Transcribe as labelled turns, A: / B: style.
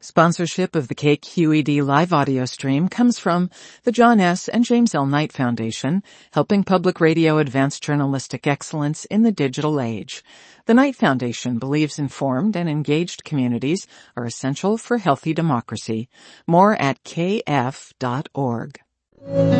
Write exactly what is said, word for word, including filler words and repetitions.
A: Sponsorship of the K Q E D live audio stream comes from the John S. and James L. Knight Foundation, helping public radio advance journalistic excellence in the digital age. The Knight Foundation believes informed and engaged communities are essential for healthy democracy. More at k f dot org.